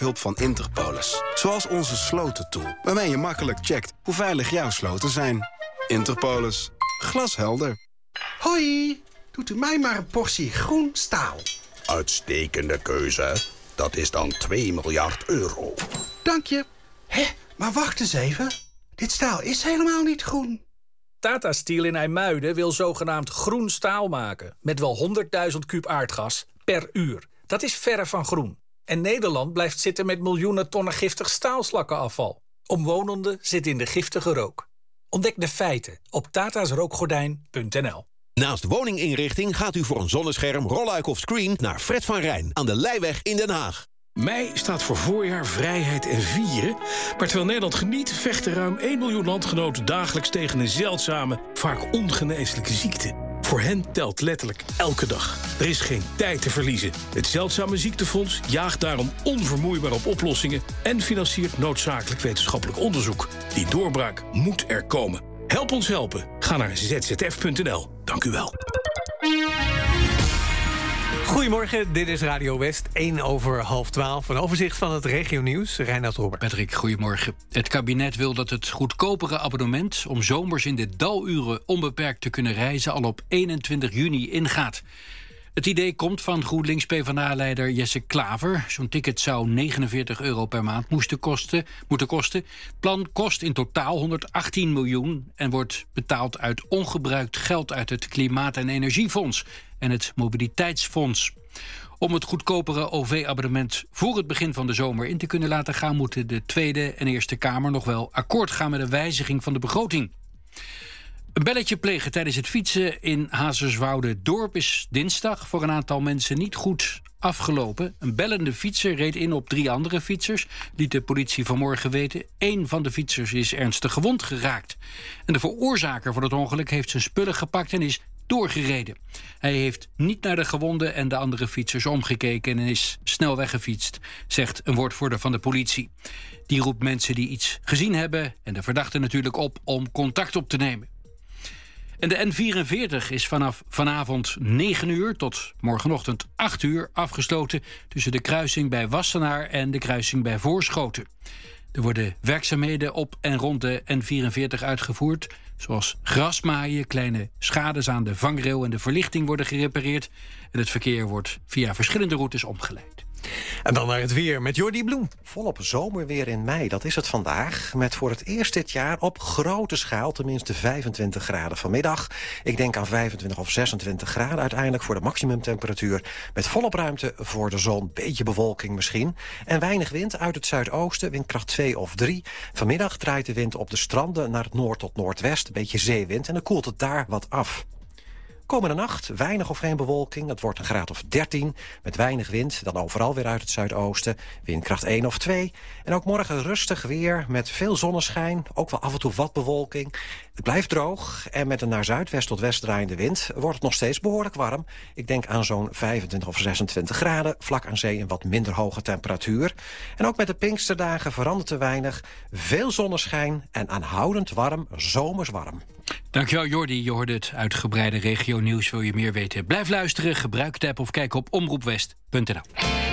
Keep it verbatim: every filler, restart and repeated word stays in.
hulp van Interpolis. Zoals onze slotentool, waarmee je makkelijk checkt hoe veilig jouw sloten zijn. Interpolis. Glashelder. Hoi, doet u mij maar een portie groen staal. Uitstekende keuze. Dat is dan twee miljard euro. Dank je. Hé, maar wacht eens even. Dit staal is helemaal niet groen. Tata Steel in IJmuiden wil zogenaamd groen staal maken. Met wel honderdduizend kuub aardgas per uur. Dat is verre van groen. En Nederland blijft zitten met miljoenen tonnen giftig staalslakkenafval. Omwonenden zitten in de giftige rook. Ontdek de feiten op tatasrookgordijn punt n l. Naast woninginrichting gaat u voor een zonnescherm, rolluik of screen naar Fred van Rijn aan de Leijweg in Den Haag. Mei staat voor voorjaar, vrijheid en vieren. Maar terwijl Nederland geniet, vechten ruim één miljoen landgenoten dagelijks tegen een zeldzame, vaak ongeneeslijke ziekte. Voor hen telt letterlijk elke dag. Er is geen tijd te verliezen. Het Zeldzame Ziektefonds jaagt daarom onvermoeibaar op oplossingen en financiert noodzakelijk wetenschappelijk onderzoek. Die doorbraak moet er komen. Help ons helpen. Ga naar z z f punt n l. Dank u wel. Goedemorgen, dit is Radio West, één over half twaalf. Een overzicht van het regionieuws. Reinoud Robert. Patrick, goedemorgen. Het kabinet wil dat het goedkopere abonnement om zomers in de daluren onbeperkt te kunnen reizen al op eenentwintig juni ingaat. Het idee komt van GroenLinks-PvdA-leider Jesse Klaver. Zo'n ticket zou negenenveertig euro per maand moesten kosten, moeten kosten. Het plan kost in totaal honderdachttien miljoen... en wordt betaald uit ongebruikt geld uit het Klimaat- en Energiefonds en het Mobiliteitsfonds. Om het goedkopere O V-abonnement voor het begin van de zomer in te kunnen laten gaan, moeten de Tweede en Eerste Kamer nog wel akkoord gaan met een wijziging van de begroting. Een belletje plegen tijdens het fietsen in Hazerswoude-Dorp is dinsdag voor een aantal mensen niet goed afgelopen. Een bellende fietser reed in op drie andere fietsers, liet de politie vanmorgen weten. Eén van de fietsers is ernstig gewond geraakt. En de veroorzaker van het ongeluk heeft zijn spullen gepakt en is doorgereden. Hij heeft niet naar de gewonden en de andere fietsers omgekeken en is snel weggefietst, zegt een woordvoerder van de politie. Die roept mensen die iets gezien hebben en de verdachte natuurlijk op om contact op te nemen. En de N vierenveertig is vanaf vanavond negen uur tot morgenochtend acht uur afgesloten tussen de kruising bij Wassenaar en de kruising bij Voorschoten. Er worden werkzaamheden op en rond de N vierenveertig uitgevoerd, zoals grasmaaien, kleine schades aan de vangrail en de verlichting worden gerepareerd en het verkeer wordt via verschillende routes omgeleid. En dan naar het weer met Jordi Bloem. Volop zomerweer in mei, dat is het vandaag. Met voor het eerst dit jaar op grote schaal tenminste vijfentwintig graden vanmiddag. Ik denk aan vijfentwintig of zesentwintig graden uiteindelijk voor de maximumtemperatuur. Met volop ruimte voor de zon, beetje bewolking misschien. En weinig wind uit het zuidoosten, windkracht twee of drie. Vanmiddag draait de wind op de stranden naar het noord tot noordwest. Een beetje zeewind en dan koelt het daar wat af. Komende nacht weinig of geen bewolking. Dat wordt een graad of dertien. Met weinig wind, dan overal weer uit het zuidoosten. Windkracht één of twee. En ook morgen rustig weer met veel zonneschijn. Ook wel af en toe wat bewolking. Het blijft droog. En met een naar zuidwest tot west draaiende wind wordt het nog steeds behoorlijk warm. Ik denk aan zo'n vijfentwintig of zesentwintig graden. Vlak aan zee een wat minder hoge temperatuur. En ook met de Pinksterdagen verandert te weinig. Veel zonneschijn en aanhoudend warm, zomers warm. Dankjewel Jordi, je hoorde het uitgebreide regio nieuws. Wil je meer weten? Blijf luisteren, gebruik de app of kijk op omroep west punt n l.